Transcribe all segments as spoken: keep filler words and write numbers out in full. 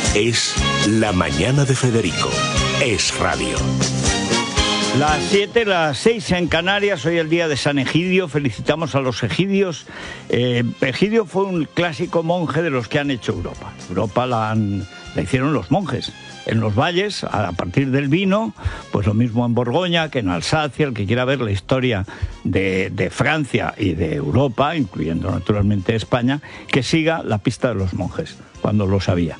Es La Mañana de Federico. Es radio. Las siete, las seis en Canarias, hoy el día de San Egidio, felicitamos a los egidios. Eh, Egidio fue un clásico monje de los que han hecho Europa. Europa la, han, la hicieron los monjes. En los valles, a partir del vino, pues lo mismo en Borgoña que en Alsacia. El que quiera ver la historia de, de Francia y de Europa, incluyendo naturalmente España, que siga la pista de los monjes, cuando lo sabía.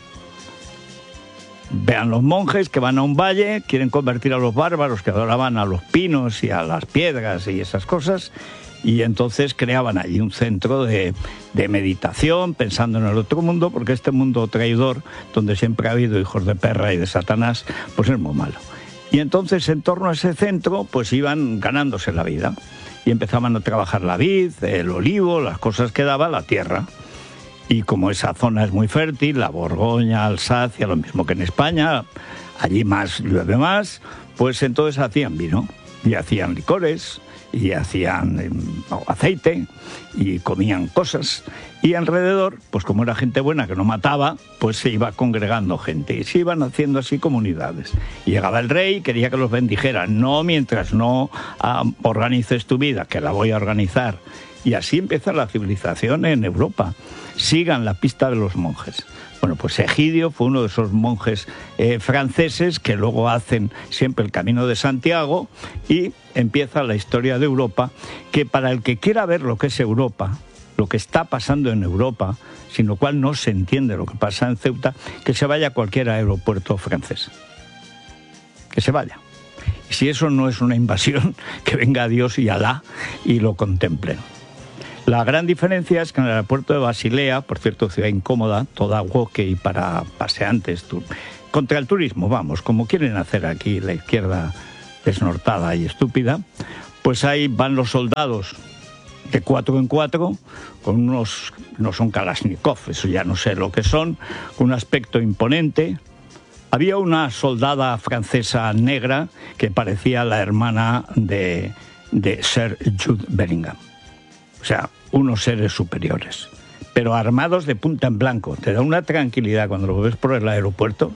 Vean los monjes que van a un valle, quieren convertir a los bárbaros que adoraban a los pinos y a las piedras y esas cosas, y entonces creaban allí un centro de, de meditación, pensando en el otro mundo, porque este mundo traidor, donde siempre ha habido hijos de perra y de Satanás, pues es muy malo. Y entonces en torno a ese centro pues iban ganándose la vida, y empezaban a trabajar la vid, el olivo, las cosas que daba la tierra. Y como esa zona es muy fértil, la Borgoña, Alsacia, lo mismo que en España, allí más llueve más, pues entonces hacían vino, y hacían licores, y hacían eh, aceite, y comían cosas. Y alrededor, pues como era gente buena que no mataba, pues se iba congregando gente, y se iban haciendo así comunidades. Y llegaba el rey, quería que los bendijeran, no mientras no ah, organices tu vida, que la voy a organizar. Y así empieza la civilización en Europa. Sigan la pista de los monjes. Bueno, pues Egidio fue uno de esos monjes eh, franceses que luego hacen siempre el Camino de Santiago, y empieza la historia de Europa, que para el que quiera ver lo que es Europa, lo que está pasando en Europa, sin lo cual no se entiende lo que pasa en Ceuta, que se vaya a cualquier aeropuerto francés. Que se vaya. Y si eso no es una invasión, que venga Dios y Alá y lo contemplen. La gran diferencia es que en el aeropuerto de Basilea, por cierto, ciudad incómoda, toda woke y para paseantes, tu, contra el turismo, vamos, como quieren hacer aquí la izquierda desnortada y estúpida, pues ahí van los soldados de cuatro en cuatro, con unos, no son Kalashnikov, eso ya no sé lo que son, con un aspecto imponente. Había una soldada francesa negra que parecía la hermana de, de Sir Jude Bellingham. O sea, unos seres superiores, pero armados de punta en blanco. Te da una tranquilidad cuando lo ves por el aeropuerto.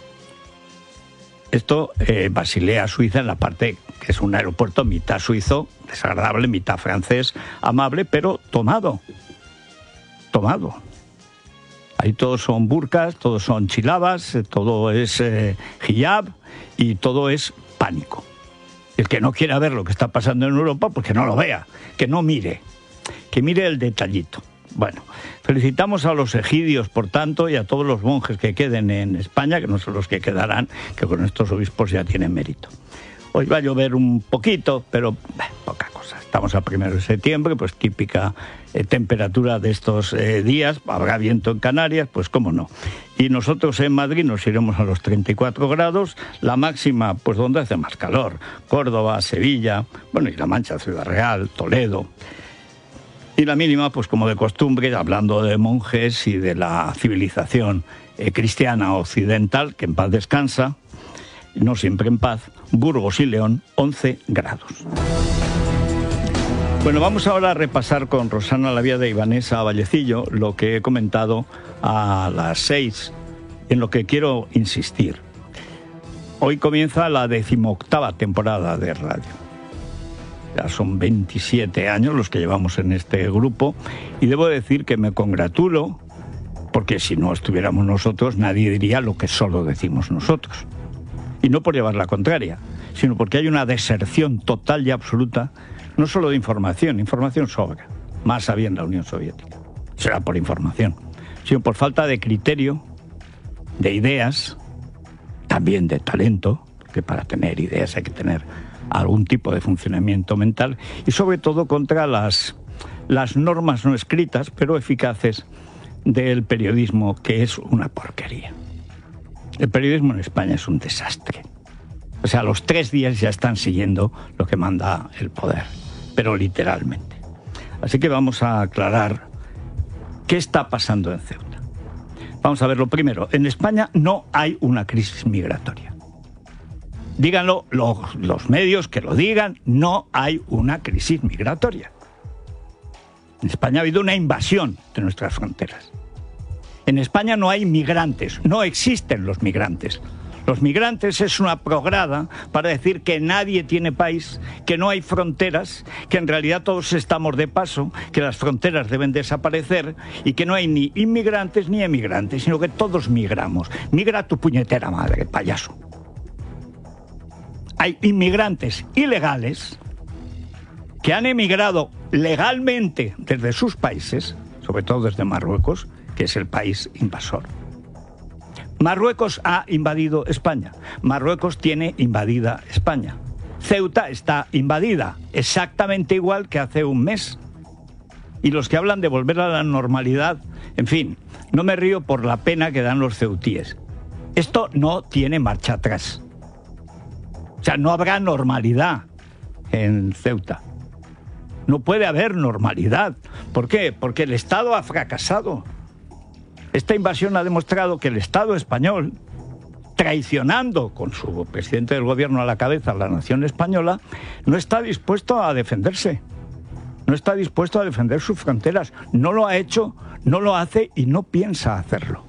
Esto, eh, Basilea, Suiza, en la parte que es un aeropuerto mitad suizo, desagradable, mitad francés, amable, pero tomado. Tomado. Ahí todos son burkas, todos son chilabas, todo es eh, hijab y todo es pánico. El que no quiera ver lo que está pasando en Europa, pues que no lo vea, que no mire. Que mire el detallito. Bueno, felicitamos a los egidios, por tanto, y a todos los monjes que queden en España, que no son los que quedarán, que con estos obispos ya tienen mérito. Hoy va a llover un poquito, pero eh, poca cosa. Estamos a primero de septiembre, pues típica eh, temperatura de estos eh, días. Habrá viento en Canarias, pues cómo no. Y nosotros en Madrid nos iremos a los treinta y cuatro grados, la máxima, pues donde hace más calor. Córdoba, Sevilla, bueno, y La Mancha, Ciudad Real, Toledo. Y la mínima, pues como de costumbre, hablando de monjes y de la civilización eh, cristiana occidental, que en paz descansa, no siempre en paz, Burgos y León, once grados. Bueno, vamos ahora a repasar con Rosana Laviada y Vanessa Vallecillo lo que he comentado a las seis, en lo que quiero insistir. Hoy comienza la decimoctava temporada de radio. Ya son veintisiete años los que llevamos en este grupo, y debo decir que me congratulo, porque si no estuviéramos nosotros, nadie diría lo que solo decimos nosotros. Y no por llevar la contraria, sino porque hay una deserción total y absoluta, no solo de información, información sobra, más había en la Unión Soviética, será por información, sino por falta de criterio, de ideas, también de talento, que para tener ideas hay que tener algún tipo de funcionamiento mental, y sobre todo contra las, las normas no escritas, pero eficaces, del periodismo, que es una porquería. El periodismo en España es un desastre. O sea, a los tres días ya están siguiendo lo que manda el poder, pero literalmente. Así que vamos a aclarar qué está pasando en Ceuta. Vamos a ver lo primero. En España no hay una crisis migratoria. Díganlo los, los medios, que lo digan, no hay una crisis migratoria. En España ha habido una invasión de nuestras fronteras. En España no hay migrantes, no existen los migrantes. Los migrantes es una prograda para decir que nadie tiene país, que no hay fronteras, que en realidad todos estamos de paso, que las fronteras deben desaparecer y que no hay ni inmigrantes ni emigrantes, sino que todos migramos. Migra tu puñetera madre, payaso. Hay inmigrantes ilegales que han emigrado legalmente desde sus países, sobre todo desde Marruecos, que es el país invasor. Marruecos ha invadido España. Marruecos tiene invadida España. Ceuta está invadida, exactamente igual que hace un mes. Y los que hablan de volver a la normalidad, en fin, no me río por la pena que dan los ceutíes. Esto no tiene marcha atrás. O sea, no habrá normalidad en Ceuta. No puede haber normalidad. ¿Por qué? Porque el Estado ha fracasado. Esta invasión ha demostrado que el Estado español, traicionando con su presidente del gobierno a la cabeza a la nación española, no está dispuesto a defenderse. No está dispuesto a defender sus fronteras. No lo ha hecho, no lo hace y no piensa hacerlo.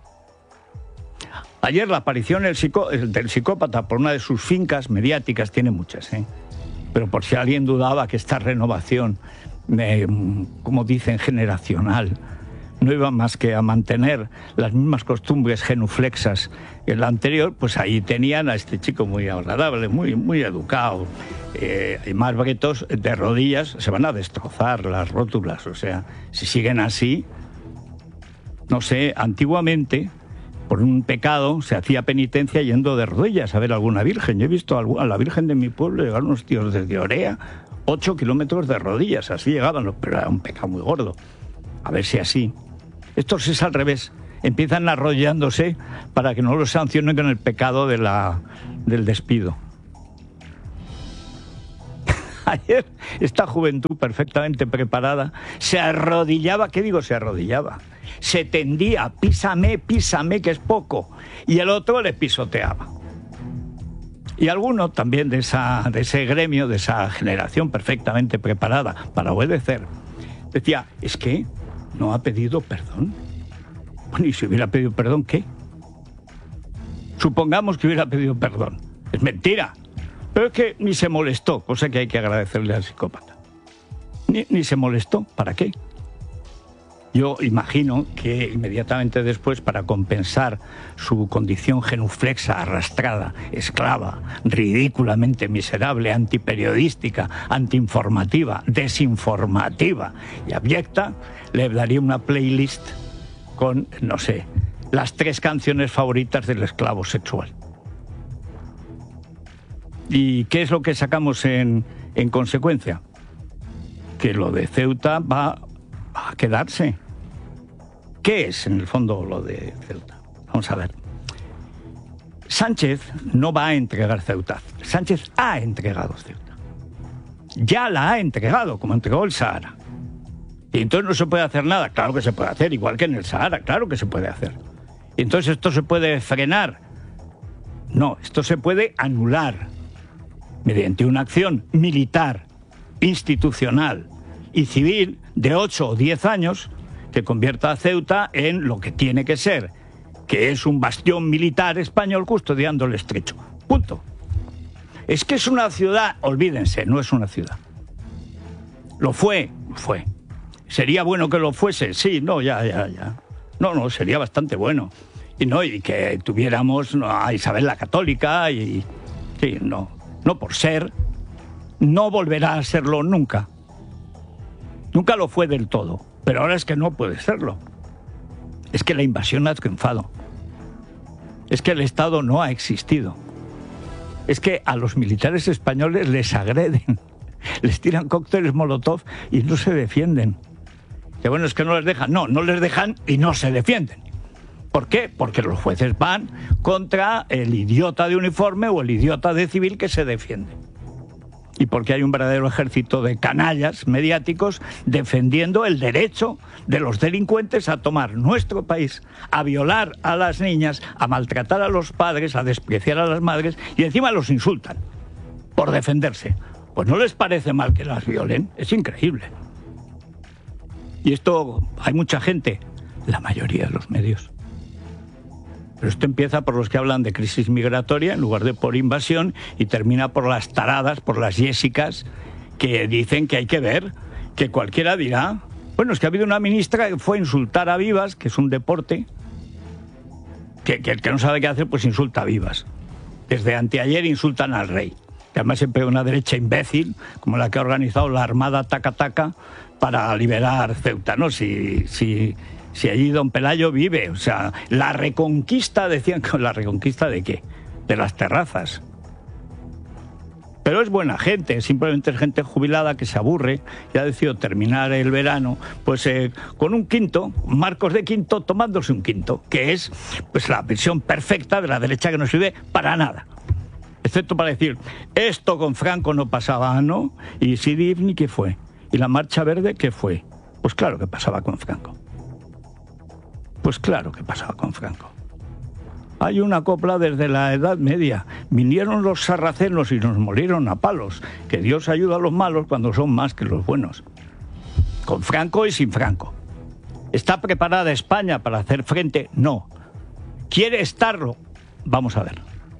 Ayer la aparición del, psicó, del psicópata por una de sus fincas mediáticas, tiene muchas, ¿eh? Pero por si alguien dudaba que esta renovación, eh, como dicen, generacional, no iba más que a mantener las mismas costumbres genuflexas que la anterior, pues ahí tenían a este chico muy agradable, muy, muy educado. Eh, y más bretos de rodillas, se van a destrozar las rótulas. O sea, si siguen así, no sé, antiguamente, por un pecado, se hacía penitencia yendo de rodillas a ver a alguna virgen. Yo he visto a la virgen de mi pueblo llegar unos tíos desde Orea, ocho kilómetros de rodillas, así llegaban, pero era un pecado muy gordo. A ver si así. Estos es al revés, empiezan arrollándose para que no los sancionen con el pecado de la, del despido. Ayer esta juventud perfectamente preparada se arrodillaba, ¿qué digo se arrodillaba? Se tendía, písame, písame, que es poco, y el otro le pisoteaba. Y alguno también de, esa, de ese gremio, de esa generación perfectamente preparada para obedecer, decía, es que no ha pedido perdón. Bueno, y si hubiera pedido perdón, ¿qué? Supongamos que hubiera pedido perdón. Es mentira. Pero es que ni se molestó, cosa que hay que agradecerle al psicópata. Ni, ni se molestó. ¿Para qué? Yo imagino que inmediatamente después, para compensar su condición genuflexa, arrastrada, esclava, ridículamente miserable, antiperiodística, antiinformativa, desinformativa y abyecta, le daría una playlist con, no sé, las tres canciones favoritas del esclavo sexual. ¿Y qué es lo que sacamos en, en consecuencia? Que lo de Ceuta va a quedarse. ¿Qué es, en el fondo, lo de Ceuta? Vamos a ver. Sánchez no va a entregar Ceuta. Sánchez ha entregado Ceuta. Ya la ha entregado, como entregó el Sahara. Y entonces no se puede hacer nada. Claro que se puede hacer, igual que en el Sahara, claro que se puede hacer. Y entonces esto se puede frenar. No, esto se puede anular mediante una acción militar, institucional y civil de ocho o diez años que convierta a Ceuta en lo que tiene que ser, que es un bastión militar español custodiando el estrecho. Punto. Es que es una ciudad, olvídense, no es una ciudad. Lo fue, fue. ¿Sería bueno que lo fuese? Sí, no, ya, ya, ya. No, no, sería bastante bueno. Y no, y que tuviéramos a Isabel la Católica y... Sí, no, no por ser. No volverá a serlo nunca. Nunca lo fue del todo. Pero ahora es que no puede serlo. Es que la invasión ha triunfado. Es que el Estado no ha existido. Es que a los militares españoles les agreden, les tiran cócteles Molotov y no se defienden. Que bueno, es que no les dejan. No, no les dejan y no se defienden. ¿Por qué? Porque los jueces van contra el idiota de uniforme o el idiota de civil que se defiende. Y porque hay un verdadero ejército de canallas mediáticos defendiendo el derecho de los delincuentes a tomar nuestro país, a violar a las niñas, a maltratar a los padres, a despreciar a las madres y encima los insultan por defenderse. Pues no les parece mal que las violen, es increíble. Y esto hay mucha gente La mayoría de los medios. Pero esto empieza por los que hablan de crisis migratoria en lugar de por invasión y termina por las taradas, por las Jessicas, que dicen que hay que ver, que cualquiera dirá. Bueno, es que ha habido una ministra que fue a insultar a Vivas, que es un deporte, que, que el que no sabe qué hacer, pues insulta a Vivas. Desde anteayer insultan al rey, que además siempre hay una derecha imbécil, como la que ha organizado la Armada Taca Taca para liberar Ceuta, ¿no? Si, si, si allí don Pelayo vive, o sea, la reconquista, decían que la reconquista ¿de qué? De las terrazas. Pero es buena gente, simplemente es gente jubilada que se aburre y ha decidido terminar el verano pues eh, con un quinto, marcos de quinto, tomándose un quinto, que es pues la versión perfecta de la derecha que no sirve para nada. Excepto para decir, esto con Franco no pasaba, ¿no? Y Sidi Ifni, ¿qué fue? ¿Y la Marcha Verde, qué fue? Pues claro que pasaba con Franco. Pues claro que pasaba con Franco. Hay una copla desde la Edad Media. Vinieron los sarracenos y nos molieron a palos. Que Dios ayuda a los malos cuando son más que los buenos. Con Franco y sin Franco. ¿Está preparada España para hacer frente? No. ¿Quiere estarlo? Vamos a ver.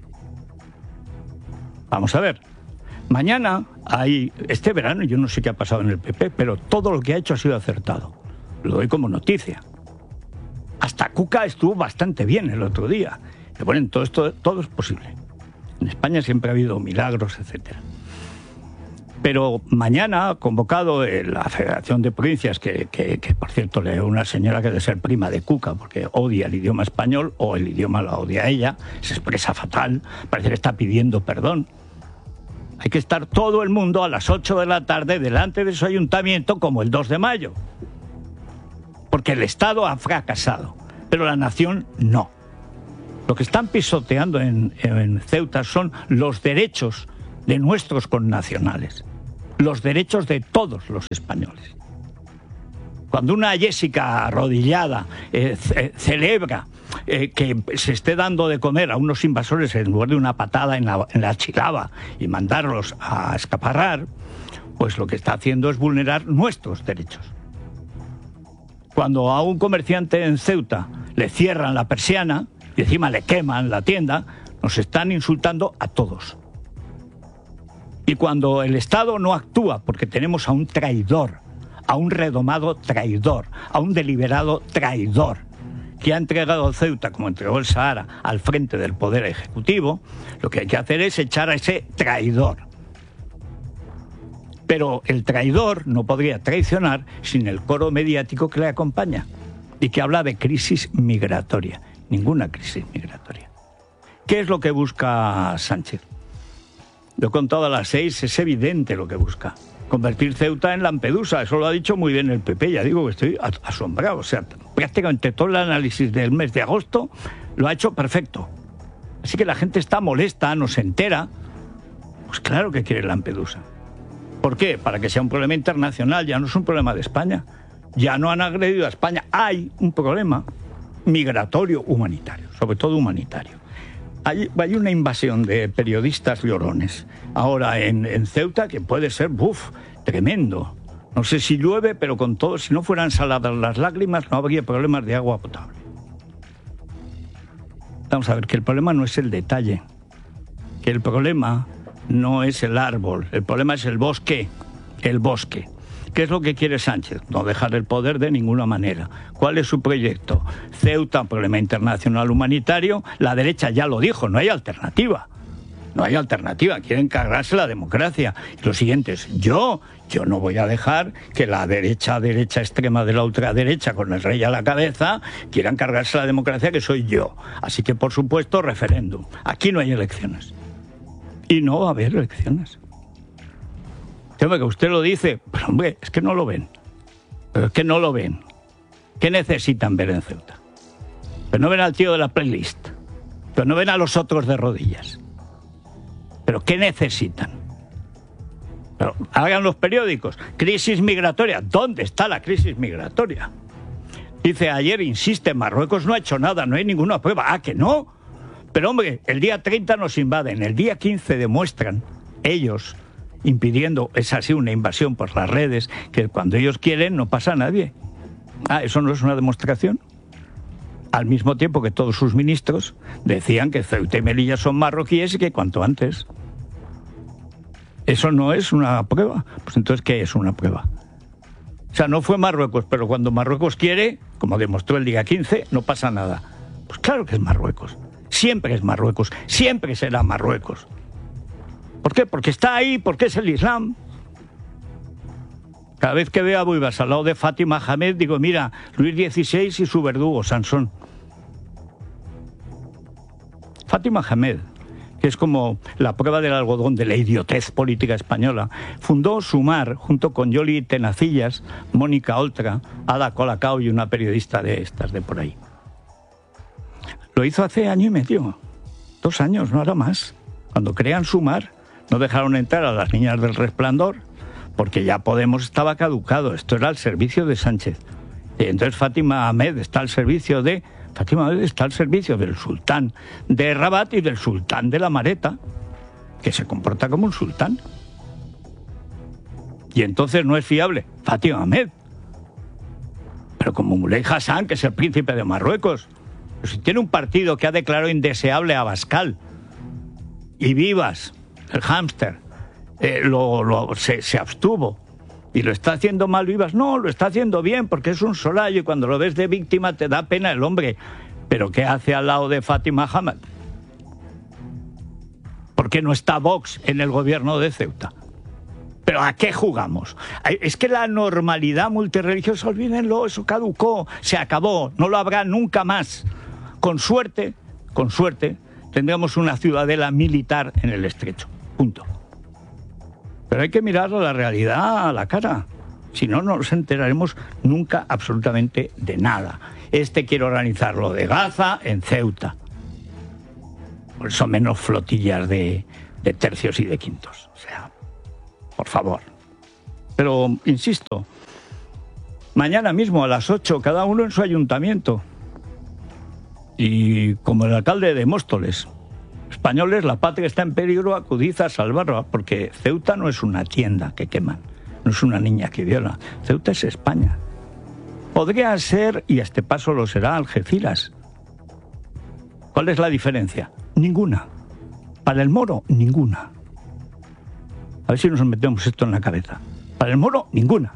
Vamos a ver. Mañana hay, este verano, yo no sé qué ha pasado en el P P, pero todo lo que ha hecho ha sido acertado. Lo doy como noticia. Hasta Cuca estuvo bastante bien el otro día. Pero bueno, todo esto, todo es posible. En España siempre ha habido milagros, etcétera. Pero mañana ha convocado la Federación de Provincias, que, que, que por cierto leo una señora que debe ser prima de Cuca, porque odia el idioma español, o el idioma la odia ella, se expresa fatal, parece que está pidiendo perdón. Hay que estar todo el mundo a las ocho de la tarde delante de su ayuntamiento como el dos de mayo. Porque el Estado ha fracasado, pero la nación no. Lo que están pisoteando en, en Ceuta son los derechos de nuestros connacionales, los derechos de todos los españoles. Cuando una Jessica arrodillada eh, ce- celebra eh, que se esté dando de comer a unos invasores en lugar de una patada en la, en la chilaba y mandarlos a escaparrar, pues lo que está haciendo es vulnerar nuestros derechos. Cuando a un comerciante en Ceuta le cierran la persiana y encima le queman la tienda, nos están insultando a todos. Y cuando el Estado no actúa porque tenemos a un traidor, a un redomado traidor, a un deliberado traidor, que ha entregado a Ceuta, como entregó el Sahara, al frente del Poder Ejecutivo, lo que hay que hacer es echar a ese traidor. Pero el traidor no podría traicionar sin el coro mediático que le acompaña y que habla de crisis migratoria. Ninguna crisis migratoria. ¿Qué es lo que busca Sánchez? Lo he contado a las seis, es evidente lo que busca. Convertir Ceuta en Lampedusa, eso lo ha dicho muy bien el P P, ya digo que estoy asombrado. O sea, prácticamente todo el análisis del mes de agosto lo ha hecho perfecto. Así que la gente está molesta, no se entera. Pues claro que quiere Lampedusa. ¿Por qué? Para que sea un problema internacional, ya no es un problema de España. Ya no han agredido a España. Hay un problema migratorio humanitario, sobre todo humanitario. Hay, hay una invasión de periodistas llorones ahora en, en Ceuta que puede ser, buf, tremendo. No sé si llueve, pero con todo, si no fueran saladas las lágrimas, no habría problemas de agua potable. Vamos a ver, que el problema no es el detalle, que el problema no es el árbol, el problema es el bosque, el bosque. ¿Qué es lo que quiere Sánchez? No dejar el poder de ninguna manera. ¿Cuál es su proyecto? Ceuta, un problema internacional humanitario. La derecha ya lo dijo, no hay alternativa. No hay alternativa, quieren cargarse la democracia. Y lo siguiente es, yo, yo no voy a dejar que la derecha, derecha extrema de la ultraderecha, con el rey a la cabeza, quieran cargarse la democracia, que soy yo. Así que, por supuesto, referéndum. Aquí no hay elecciones. Y no va a haber elecciones. Que usted lo dice, pero hombre, es que no lo ven. Pero es que no lo ven. ¿Qué necesitan ver en Ceuta? Pero no ven al tío de la playlist. Pero no ven a los otros de rodillas. ¿Pero qué necesitan? Pero hagan los periódicos. Crisis migratoria. ¿Dónde está la crisis migratoria? Dice ayer, insiste, Marruecos no ha hecho nada, no hay ninguna prueba. ¿Ah, que no? Pero hombre, el día treinta nos invaden, el día quince demuestran ellos, impidiendo, es así una invasión por las redes, que cuando ellos quieren no pasa a nadie. Ah, ¿eso no es una demostración? al mismo tiempo que todos sus ministros decían que Ceuta y Melilla son marroquíes y que cuanto antes. ¿Eso no es una prueba? Pues entonces, ¿qué es una prueba? O sea, no fue Marruecos, pero cuando Marruecos quiere, como demostró el día quince, no pasa nada. Pues claro que es Marruecos. Siempre es Marruecos. Siempre será Marruecos. ¿Por qué? Porque está ahí, porque es el Islam. Cada vez que veo a Buibas al lado de Fátima Hamed, digo, mira, Luis dieciséis y su verdugo, Sansón. Fátima Hamed, que es como la prueba del algodón de la idiotez política española, fundó Sumar junto con Yoli Tenacillas, Mónica Oltra, Ada Colacao y una periodista de estas de por ahí. Lo hizo hace año y medio, dos años, no hará más. Cuando crean Sumar, no dejaron entrar a las niñas del Resplandor, porque ya Podemos estaba caducado, esto era al servicio de Sánchez. Y entonces Fátima Hamed está al servicio de... Fátima Hamed está al servicio del sultán de Rabat y del sultán de la Mareta, que se comporta como un sultán. Y entonces no es fiable Fátima Hamed. Pero como Moulay Hassan, que es el príncipe de Marruecos, pues si tiene un partido que ha declarado indeseable a Abascal, y Vivas, el hámster, eh, lo, lo, se, se abstuvo, y lo está haciendo mal Vivas, no, lo está haciendo bien, porque es un solayo, y cuando lo ves de víctima te da pena el hombre. Pero ¿qué hace al lado de Fátima Hamed? ¿Por qué no está Vox en el gobierno de Ceuta? ¿Pero a qué jugamos? Es que la normalidad multirreligiosa, olvídenlo, eso caducó, se acabó, no lo habrá nunca más. Con suerte, con suerte, tendremos una ciudadela militar en el estrecho. Punto. Pero hay que mirar la realidad a la cara. Si no, no nos enteraremos nunca absolutamente de nada. Este quiere organizar lo de Gaza en Ceuta. Por eso menos flotillas de, de tercios y de quintos. O sea, por favor. Pero, insisto, mañana mismo a las ocho, cada uno en su ayuntamiento. Y como el alcalde de Móstoles, españoles, la patria está en peligro, acudid a salvarla, porque Ceuta no es una tienda que queman, no es una niña que viola. Ceuta es España. Podría ser, y a este paso lo será, Algeciras. ¿Cuál es la diferencia? Ninguna. Para el Moro, ninguna. A ver si nos metemos esto en la cabeza. Para el Moro, ninguna.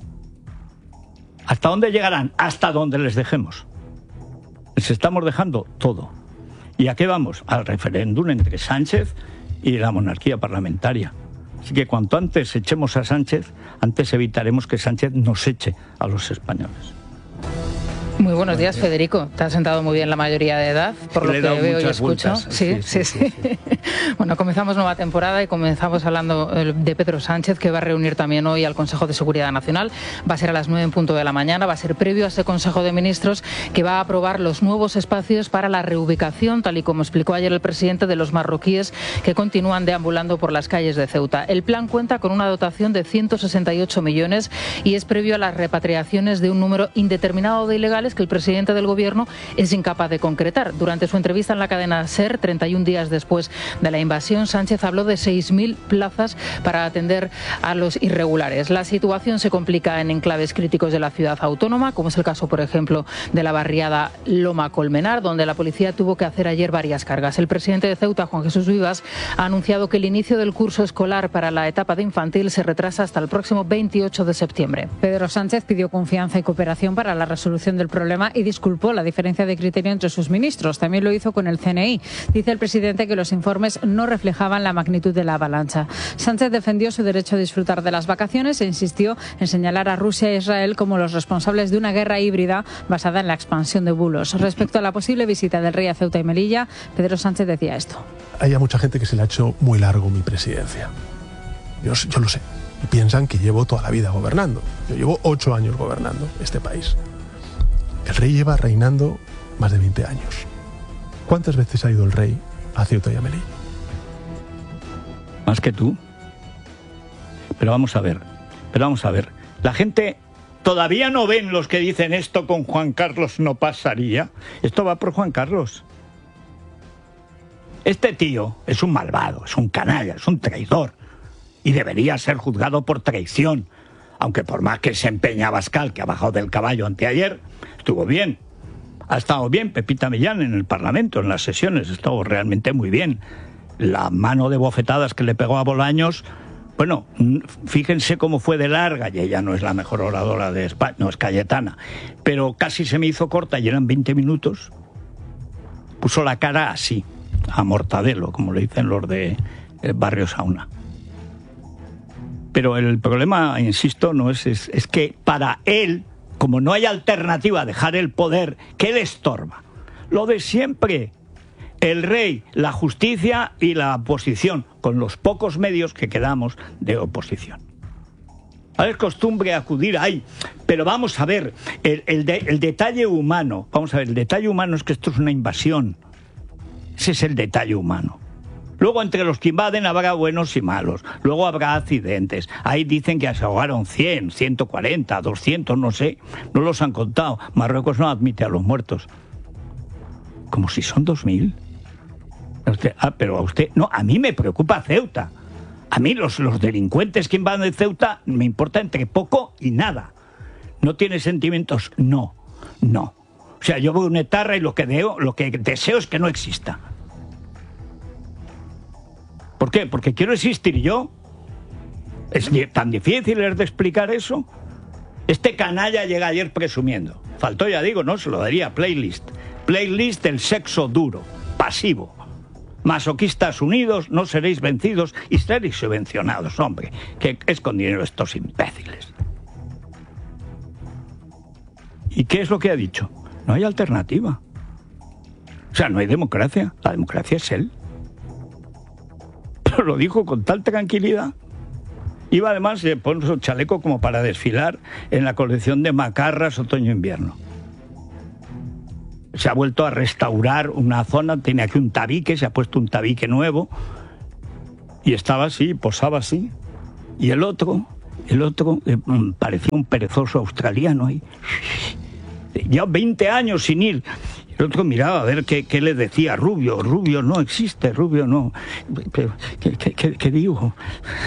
¿Hasta dónde llegarán? Hasta donde les dejemos. Les estamos dejando todo. ¿Y a qué vamos? Al referéndum entre Sánchez y la monarquía parlamentaria. Así que cuanto antes echemos a Sánchez, antes evitaremos que Sánchez nos eche a los españoles. Muy buenos días, Federico. Te has sentado muy bien la mayoría de edad, por lo que veo y escucho. Sí, sí, sí. sí, sí. Bueno, comenzamos nueva temporada y comenzamos hablando de Pedro Sánchez, que va a reunir también hoy al Consejo de Seguridad Nacional. Va a ser a las nueve en punto de la mañana, va a ser previo a ese Consejo de Ministros que va a aprobar los nuevos espacios para la reubicación, tal y como explicó ayer el presidente, de los marroquíes que continúan deambulando por las calles de Ceuta. El plan cuenta con una dotación de ciento sesenta y ocho millones y es previo a las repatriaciones de un número indeterminado de ilegales que el presidente del Gobierno es incapaz de concretar. Durante su entrevista en la cadena SER, treinta y un días después de la invasión, Sánchez habló de seis mil plazas para atender a los irregulares. La situación se complica en enclaves críticos de la ciudad autónoma, como es el caso, por ejemplo, de la barriada Loma Colmenar, donde la policía tuvo que hacer ayer varias cargas. El presidente de Ceuta, Juan Jesús Vivas, ha anunciado que el inicio del curso escolar para la etapa de infantil se retrasa hasta el próximo veintiocho de septiembre. Pedro Sánchez pidió confianza y cooperación para la resolución del problema y disculpó la diferencia de criterio entre sus ministros. También lo hizo con el C N I. Dice el presidente que los informes no reflejaban la magnitud de la avalancha. Sánchez defendió su derecho a disfrutar de las vacaciones e insistió en señalar a Rusia e Israel como los responsables de una guerra híbrida basada en la expansión de bulos. Respecto a la posible visita del rey a Ceuta y Melilla, Pedro Sánchez decía esto. Hay a mucha gente que se le ha hecho muy largo mi presidencia. Yo, yo lo sé. Y piensan que llevo toda la vida gobernando. Yo llevo ocho años gobernando este país. El rey lleva reinando más de veinte años. ¿Cuántas veces ha ido el rey a Ceuta y a Melilla? Más que tú. Pero vamos a ver, pero vamos a ver. La gente todavía no ven los que dicen esto con Juan Carlos no pasaría. Esto va por Juan Carlos. Este tío es un malvado, es un canalla, es un traidor. Y debería ser juzgado por traición. Aunque por más que se empeña Abascal, que ha bajado del caballo anteayer, estuvo bien. Ha estado bien Pepita Millán en el Parlamento, en las sesiones, ha estado realmente muy bien. La mano de bofetadas que le pegó a Bolaños, bueno, fíjense cómo fue de larga, y ella no es la mejor oradora de España, no es Cayetana, pero casi se me hizo corta y eran veinte minutos. Puso la cara así, a Mortadelo, como le dicen los de Barrio Sauna. Pero el problema, insisto, no es, es, es que para él, como no hay alternativa a dejar el poder, ¿qué le estorba? Lo de siempre. El rey, la justicia y la oposición, con los pocos medios que quedamos de oposición. Ahora es costumbre acudir ahí, pero vamos a ver, el, el, de, el detalle humano, vamos a ver, el detalle humano es que esto es una invasión. Ese es el detalle humano. Luego, entre los que invaden habrá buenos y malos. Luego habrá accidentes. Ahí dicen que se ahogaron cien, ciento cuarenta, doscientos, no sé. No los han contado. Marruecos no admite a los muertos. Como si son dos mil. Ah, pero a usted... No, a mí me preocupa Ceuta. A mí los, los delincuentes que invaden Ceuta me importa entre poco y nada. ¿No tiene sentimientos? No, no. O sea, yo voy a una etarra y lo que, deo, lo que deseo es que no exista. ¿Por qué? Porque quiero existir yo. ¿Es tan difícil es de explicar eso? Este canalla llega ayer presumiendo. Faltó, ya digo, no, se lo daría playlist. Playlist del sexo duro, pasivo. Masoquistas unidos, no seréis vencidos y seréis subvencionados, hombre. Que es con dinero estos imbéciles. ¿Y qué es lo que ha dicho? No hay alternativa. O sea, no hay democracia. La democracia es él. Pero lo dijo con tal tranquilidad. Iba además de poner su chaleco como para desfilar en la colección de macarras otoño-invierno. Se ha vuelto a restaurar una zona, tiene aquí un tabique, se ha puesto un tabique nuevo y estaba así, posaba así. Y el otro, el otro eh, parecía un perezoso australiano ahí. Ya veinte años sin ir. El otro miraba a ver qué, qué le decía. Rubio, Rubio no existe, Rubio no. Pero, ¿qué, qué, qué, qué digo?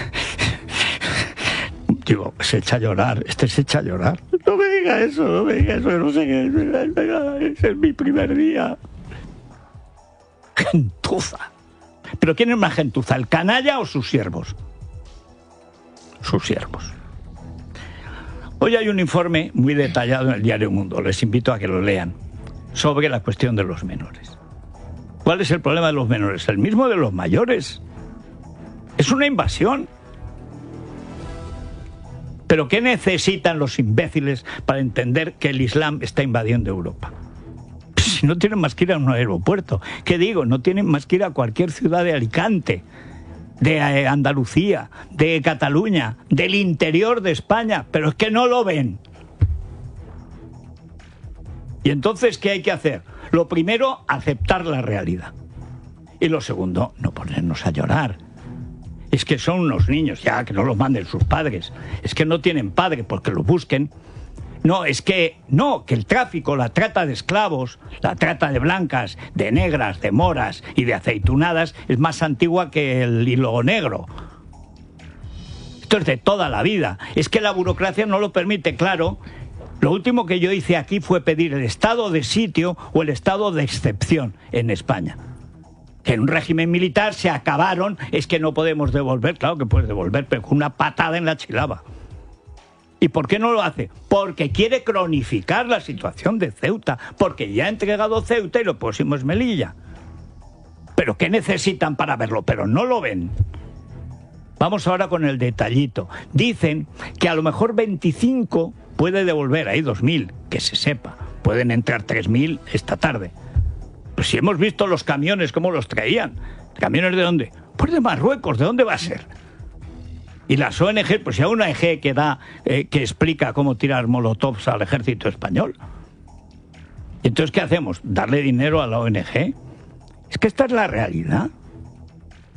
Digo, se echa a llorar, este se echa a llorar. No me diga eso, no me diga eso, no sé qué es, ese es mi primer día. Gentuza. ¿Pero quién es más gentuza, el canalla o sus siervos? Sus siervos. Hoy hay un informe muy detallado en el diario Mundo, les invito a que lo lean, sobre la cuestión de los menores. ¿Cuál es el problema de los menores? El mismo de los mayores. Es una invasión. ¿Pero qué necesitan los imbéciles para entender que el Islam está invadiendo Europa? Si no tienen más que ir a un aeropuerto. ¿Qué digo? No tienen más que ir a cualquier ciudad de Alicante, de Andalucía, de Cataluña, del interior de España. Pero es que no lo ven. Y entonces, ¿qué hay que hacer? Lo primero, aceptar la realidad. Y lo segundo, no ponernos a llorar. Es que son unos niños, ya, que no los manden sus padres. Es que no tienen padre, porque los busquen. No, es que, no, que el tráfico, la trata de esclavos, la trata de blancas, de negras, de moras y de aceitunadas es más antigua que el hilo negro. Esto es de toda la vida. Es que la burocracia no lo permite, claro. Lo último que yo hice aquí fue pedir el estado de sitio o el estado de excepción en España. Que en un régimen militar se acabaron, es que no podemos devolver, claro que puedes devolver, pero con una patada en la chilaba. ¿Y por qué no lo hace? Porque quiere cronificar la situación de Ceuta, porque ya ha entregado Ceuta y lo próximo es Melilla. ¿Pero qué necesitan para verlo? Pero no lo ven. Vamos ahora con el detallito. Dicen que a lo mejor veinticinco puede devolver, hay dos mil, que se sepa. Pueden entrar tres mil esta tarde. Pues si hemos visto los camiones, ¿cómo los traían? ¿Camiones de dónde? Pues de Marruecos, ¿de dónde va a ser? Y las O N G, pues si hay una O N G que da, eh, que explica cómo tirar molotovs al ejército español. ¿Y entonces qué hacemos? ¿Darle dinero a la O N G? Es que esta es la realidad.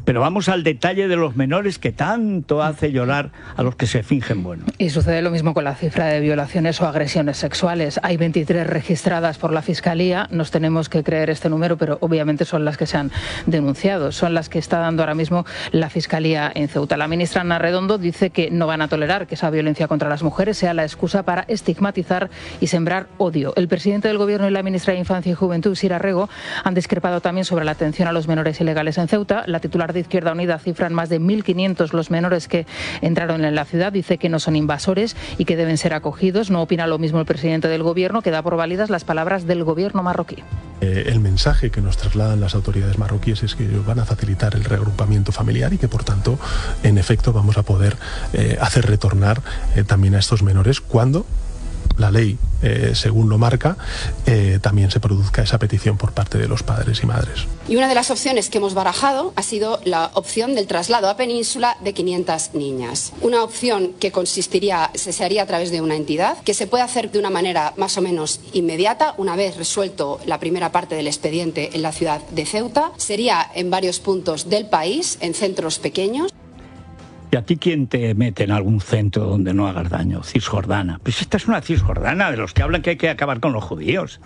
Pero vamos al detalle de los menores que tanto hace llorar a los que se fingen buenos. Y sucede lo mismo con la cifra de violaciones o agresiones sexuales. Hay veintitrés registradas por la Fiscalía. Nos tenemos que creer este número, pero obviamente son las que se han denunciado. Son las que está dando ahora mismo la Fiscalía en Ceuta. La ministra Ana Redondo dice que no van a tolerar que esa violencia contra las mujeres sea la excusa para estigmatizar y sembrar odio. El presidente del Gobierno y la ministra de Infancia y Juventud, Sira Rego, han discrepado también sobre la atención a los menores ilegales en Ceuta. La titular de Izquierda Unida cifra en más de mil quinientos los menores que entraron en la ciudad. Dice que no son invasores y que deben ser acogidos. No opina lo mismo el presidente del Gobierno, que da por válidas las palabras del Gobierno marroquí. Eh, el mensaje que nos trasladan las autoridades marroquíes es que ellos van a facilitar el reagrupamiento familiar y que, por tanto, en efecto, vamos a poder eh, hacer retornar eh, también a estos menores cuando la ley, eh, según lo marca, eh, también se produzca esa petición por parte de los padres y madres. Y una de las opciones que hemos barajado ha sido la opción del traslado a Península de quinientas niñas. Una opción que consistiría, se haría a través de una entidad, que se puede hacer de una manera más o menos inmediata, una vez resuelto la primera parte del expediente en la ciudad de Ceuta. Sería en varios puntos del país, en centros pequeños. ¿Y a ti quién te mete en algún centro donde no hagas daño? Cisjordana. Pues esta es una Cisjordana de los que hablan que hay que acabar con los judíos.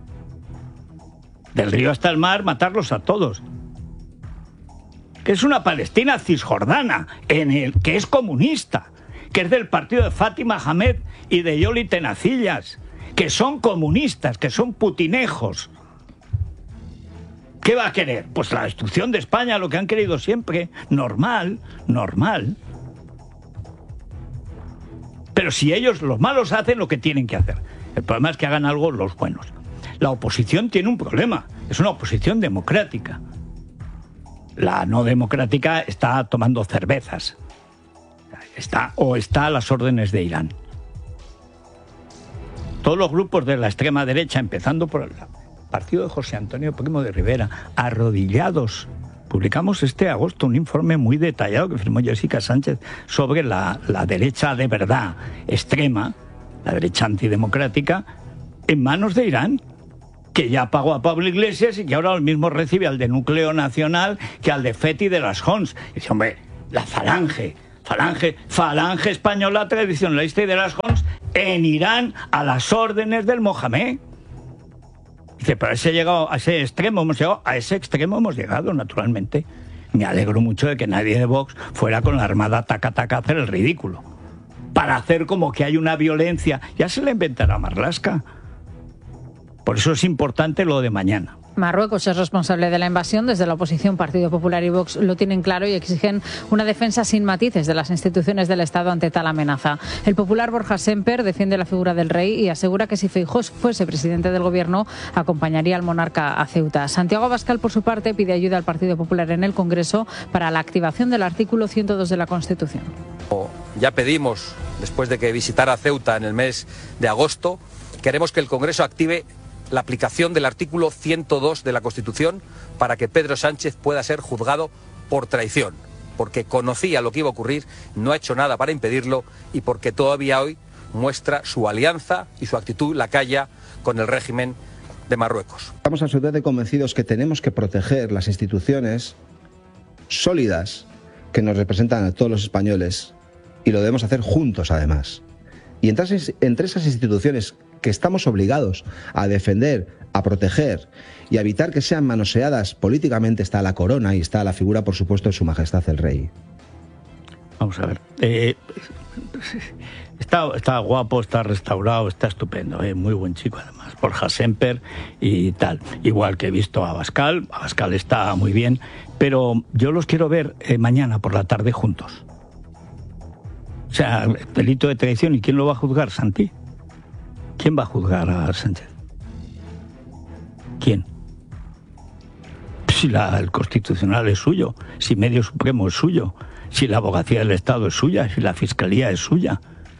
Del río hasta el mar, matarlos a todos. Que es una Palestina cisjordana, en el que es comunista, que es del partido de Fátima Hamed y de Yoli Tenacillas, que son comunistas, que son putinejos. ¿Qué va a querer? Pues la destrucción de España, lo que han querido siempre. Normal, normal. Pero si ellos, los malos, hacen lo que tienen que hacer. El problema es que hagan algo los buenos. La oposición tiene un problema. Es una oposición democrática. La no democrática está tomando cervezas. Está, o está a las órdenes de Irán. Todos los grupos de la extrema derecha, empezando por el partido de José Antonio Primo de Rivera, arrodillados. Publicamos este agosto un informe muy detallado que firmó Jessica Sánchez sobre la, la derecha de verdad extrema, la derecha antidemocrática, en manos de Irán, que ya pagó a Pablo Iglesias y que ahora lo mismo recibe al de Núcleo Nacional que al de Feti de las Hons. Y dice, hombre, la falange, falange, falange española tradicionalista y de las Hons en Irán a las órdenes del Mohamed. Dice, pero a ese, llegado, a ese extremo hemos llegado, a ese extremo hemos llegado, naturalmente. Me alegro mucho de que nadie de Vox fuera con la armada taca taca a hacer el ridículo. Para hacer como que hay una violencia. Ya se la inventará Marlaska. Por eso es importante lo de mañana. Marruecos es responsable de la invasión. Desde la oposición, Partido Popular y Vox lo tienen claro y exigen una defensa sin matices de las instituciones del Estado ante tal amenaza. El popular Borja Semper defiende la figura del rey y asegura que si Feijóo fuese presidente del Gobierno, acompañaría al monarca a Ceuta. Santiago Abascal, por su parte, pide ayuda al Partido Popular en el Congreso para la activación del artículo ciento dos de la Constitución. Ya pedimos, después de que visitara Ceuta en el mes de agosto, queremos que el Congreso active la aplicación del artículo ciento dos de la Constitución para que Pedro Sánchez pueda ser juzgado por traición, porque conocía lo que iba a ocurrir, no ha hecho nada para impedirlo y porque todavía hoy muestra su alianza y su actitud lacaya con el régimen de Marruecos. Estamos absolutamente convencidos que tenemos que proteger las instituciones sólidas que nos representan a todos los españoles y lo debemos hacer juntos, además. Y entre esas, entre esas instituciones que estamos obligados a defender, a proteger y a evitar que sean manoseadas políticamente está la corona y está la figura, por supuesto, de Su Majestad el Rey. Vamos a ver. Eh, está, está guapo, está restaurado, está estupendo. Eh, muy buen chico, además. Borja Semper y tal. Igual que he visto a Abascal. Abascal está muy bien. Pero yo los quiero ver eh, mañana por la tarde juntos. O sea, delito de traición. ¿Y quién lo va a juzgar, Santi? ¿Quién va a juzgar a Sánchez? ¿Quién? Si la, el Constitucional es suyo, si Medio Supremo es suyo, si la Abogacía del Estado es suya, si la Fiscalía es suya.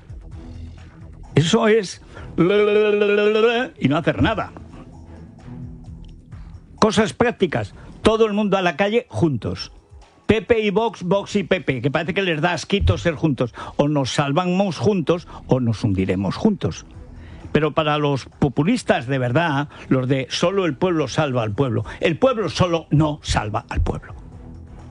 Eso es... y no hacer nada. Cosas prácticas. Todo el mundo a la calle juntos. Pepe y Vox, Vox y Pepe, que parece que les da asquito ser juntos. O nos salvamos juntos o nos hundiremos juntos. Pero para los populistas de verdad, los de solo el pueblo salva al pueblo, el pueblo solo no salva al pueblo.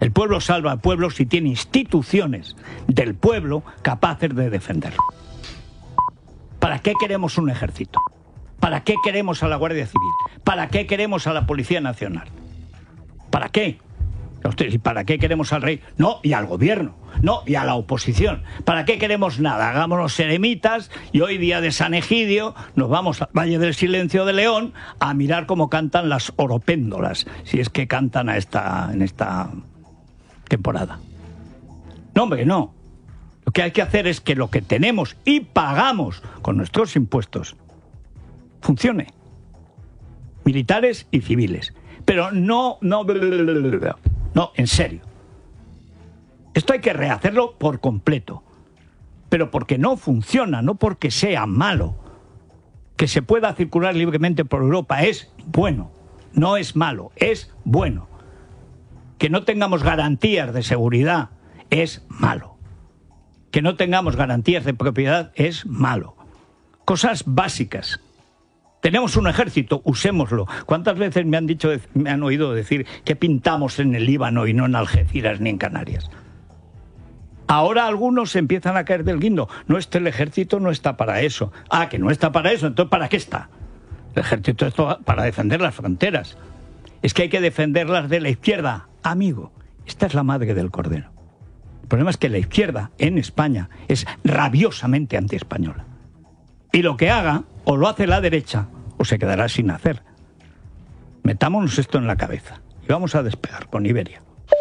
El pueblo salva al pueblo si tiene instituciones del pueblo capaces de defenderlo. ¿Para qué queremos un ejército? ¿Para qué queremos a la Guardia Civil? ¿Para qué queremos a la Policía Nacional? ¿Para qué? ¿Y para qué queremos al rey? No, y al gobierno. No, y a la oposición. ¿Para qué queremos nada? Hagámonos eremitas y hoy, día de San Egidio, nos vamos al Valle del Silencio de León a mirar cómo cantan las oropéndolas, si es que cantan a esta, en esta temporada. No, hombre, no. Lo que hay que hacer es que lo que tenemos y pagamos con nuestros impuestos funcione. Militares y civiles. Pero no, no, no, en serio. Esto hay que rehacerlo por completo. Pero porque no funciona, no porque sea malo. Que se pueda circular libremente por Europa es bueno. No es malo, es bueno. Que no tengamos garantías de seguridad es malo. Que no tengamos garantías de propiedad es malo. Cosas básicas. Tenemos un ejército, usémoslo. ¿Cuántas veces me han dicho, me han oído decir que pintamos en el Líbano y no en Algeciras ni en Canarias? Ahora algunos empiezan a caer del guindo. No, este el ejército no está para eso. Ah, que no está para eso, entonces ¿para qué está? El ejército está para defender las fronteras. Es que hay que defenderlas de la izquierda. Amigo, esta es la madre del cordero. El problema es que la izquierda en España es rabiosamente antiespañola. Y lo que haga, o lo hace la derecha, o se quedará sin hacer. Metámonos esto en la cabeza y vamos a despegar con Iberia.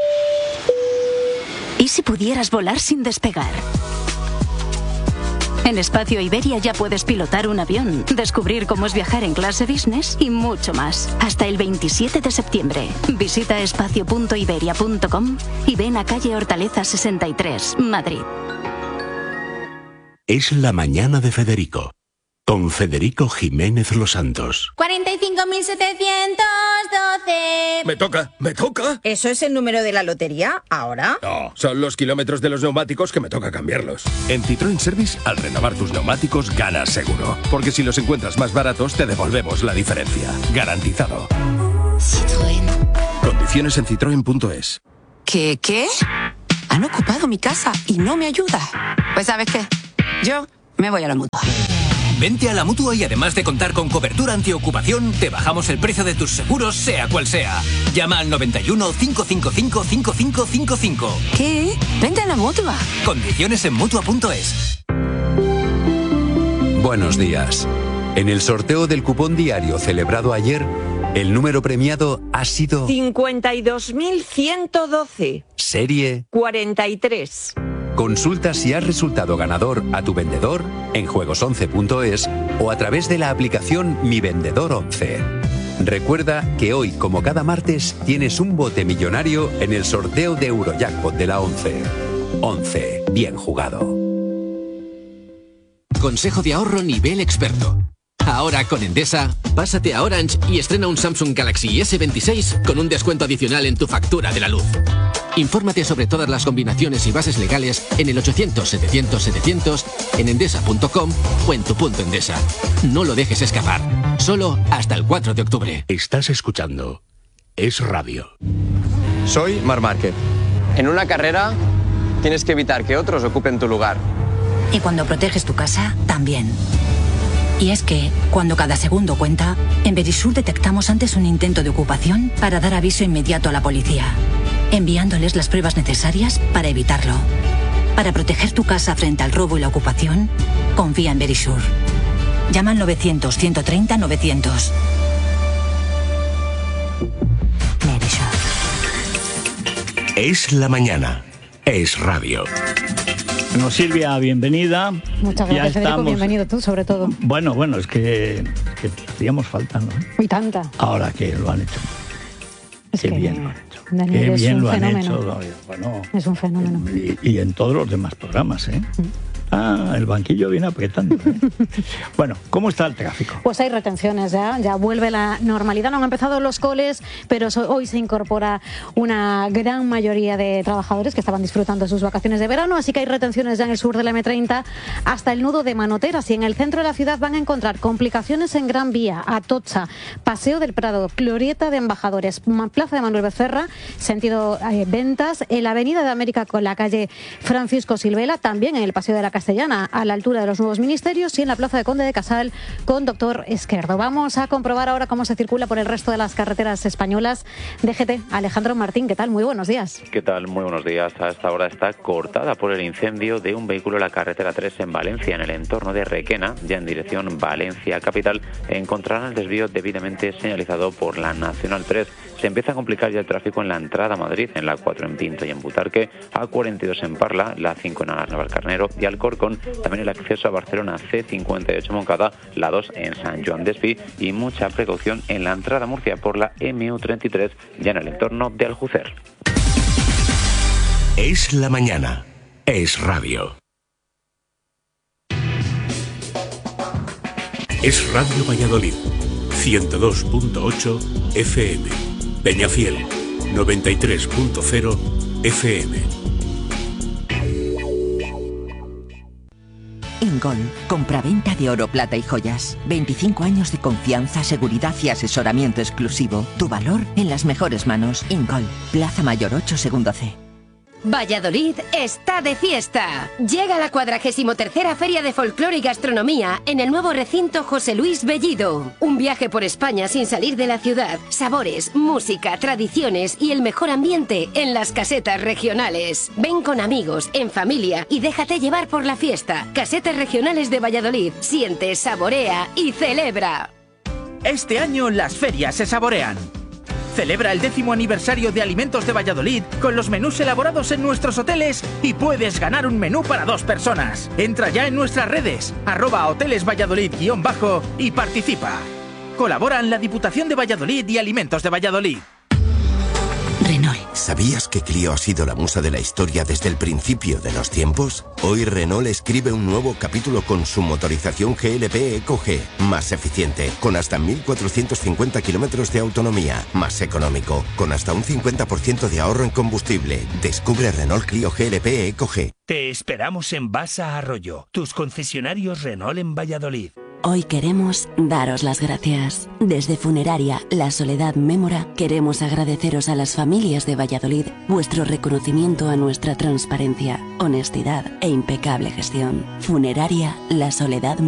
¿Y si pudieras volar sin despegar? En Espacio Iberia ya puedes pilotar un avión, descubrir cómo es viajar en clase business y mucho más. Hasta el veintisiete de septiembre. Visita espacio punto iberia punto com y ven a calle Hortaleza sesenta y tres, Madrid. Es la mañana de Federico, con Federico Jiménez Los Santos. cuarenta y cinco mil setecientos doce. Me toca, me toca. ¿Eso es el número de la lotería ahora? No, son los kilómetros de los neumáticos que me toca cambiarlos. En Citroën Service, al renovar tus neumáticos, ganas seguro. Porque si los encuentras más baratos, te devolvemos la diferencia. Garantizado. Citroën. Condiciones en citroen punto es. ¿Qué, qué? Han ocupado mi casa y no me ayuda. Pues ¿sabes qué? Yo me voy a la Mutua. Vente a la Mutua y además de contar con cobertura antiocupación, te bajamos el precio de tus seguros, sea cual sea. Llama al noventa y uno, cinco cinco cinco, cinco cinco cinco cinco. ¿Qué? Vente a la Mutua. Condiciones en mutua punto es. Buenos días. En el sorteo del cupón diario celebrado ayer, el número premiado ha sido cincuenta y dos mil ciento doce. Serie cuarenta y tres. Consulta si has resultado ganador a tu vendedor en juegos once punto es o a través de la aplicación Mi Vendedor once. Recuerda que hoy, como cada martes, tienes un bote millonario en el sorteo de Eurojackpot de la once. once. Bien jugado. Consejo de ahorro nivel experto. Ahora con Endesa, pásate a Orange y estrena un Samsung Galaxy ese veintiséis con un descuento adicional en tu factura de la luz. Infórmate sobre todas las combinaciones y bases legales en el ochocientos, setecientos, setecientos, en endesa punto com o en tu punto Endesa. No lo dejes escapar. Solo hasta el cuatro de octubre. Estás escuchando Es Radio. Soy Marc Márquez. En una carrera tienes que evitar que otros ocupen tu lugar. Y cuando proteges tu casa, también. Y es que, cuando cada segundo cuenta, en Verisur detectamos antes un intento de ocupación para dar aviso inmediato a la policía, enviándoles las pruebas necesarias para evitarlo. Para proteger tu casa frente al robo y la ocupación, confía en Verisur. Llama al novecientos, ciento treinta, novecientos. Verisur. Es la mañana. Es Radio. Bueno, Silvia, bienvenida. Muchas gracias, ya Federico, estamos... bienvenido tú, sobre todo. Bueno, bueno, es que, que hacíamos falta, ¿no? Y tanta. Ahora que lo han hecho. Es Qué que bien lo han hecho. Daniel Qué es bien un lo han fenómeno. hecho. Bueno, es un fenómeno. Y, y en todos los demás programas, ¿eh? Mm. Ah, el banquillo viene apretando, ¿eh? Bueno, ¿cómo está el tráfico? Pues hay retenciones ya, ya vuelve la normalidad. No han empezado los coles, pero hoy se incorpora una gran mayoría de trabajadores que estaban disfrutando de sus vacaciones de verano, así que hay retenciones ya en el sur de la eme treinta hasta el nudo de Manoteras, y en el centro de la ciudad van a encontrar complicaciones en Gran Vía, Atocha, Paseo del Prado, Glorieta de Embajadores, Plaza de Manuel Becerra, sentido eh, Ventas, en la Avenida de América con la calle Francisco Silvela, también en el Paseo de la Castellana a la altura de los nuevos ministerios, y en la Plaza de Conde de Casal con Doctor Esquerdo. Vamos a comprobar ahora cómo se circula por el resto de las carreteras españolas. D G T, Alejandro Martín, ¿qué tal? Muy buenos días. ¿Qué tal? Muy buenos días. A esta hora está cortada por el incendio de un vehículo en la carretera tres en Valencia, en el entorno de Requena, ya en dirección Valencia capital. Encontrarán el desvío debidamente señalizado por la Nacional tres. Se empieza a complicar ya el tráfico en la entrada a Madrid, en la cuatro en Pinto y en Butarque, A cuarenta y dos en Parla, la cinco en Alas Navalcarnero y Alcorcón, también el acceso a Barcelona C cincuenta y ocho Moncada, la dos en San Joan d'Espí, y mucha precaución en la entrada a Murcia por la eme u treinta y tres, ya en el entorno de Aljucer. Es la mañana. Es radio. Es Radio Valladolid, ciento dos punto ocho F M. Peñafiel, noventa y tres punto cero F M. Ingol, compraventa de oro, plata y joyas. veinticinco años de confianza, seguridad y asesoramiento exclusivo. Tu valor en las mejores manos. Ingol, Plaza Mayor ocho, segundo C. Valladolid está de fiesta. Llega la cuadragésimo tercera Feria de Folclore y Gastronomía en el nuevo recinto José Luis Bellido. Un viaje por España sin salir de la ciudad. Sabores, música, tradiciones y el mejor ambiente en las casetas regionales. Ven con amigos, en familia y déjate llevar por la fiesta. Casetas regionales de Valladolid. Siente, saborea y celebra. Este año las ferias se saborean. Celebra el décimo aniversario de Alimentos de Valladolid con los menús elaborados en nuestros hoteles y puedes ganar un menú para dos personas. Entra ya en nuestras redes, arroba hoteles Valladolid guión bajo y participa. Colaboran la Diputación de Valladolid y Alimentos de Valladolid. Renault. ¿Sabías que Clio ha sido la musa de la historia desde el principio de los tiempos? Hoy Renault escribe un nuevo capítulo con su motorización G L P Eco G, más eficiente, con hasta mil cuatrocientos cincuenta kilómetros de autonomía, más económico, con hasta un cincuenta por ciento de ahorro en combustible. Descubre Renault Clio G L P Eco G. Te esperamos en Basa Arroyo, tus concesionarios Renault en Valladolid. Hoy queremos daros las gracias. Desde Funeraria La Soledad Mémora queremos agradeceros a las familias de Valladolid vuestro reconocimiento a nuestra transparencia, honestidad e impecable gestión. Funeraria La Soledad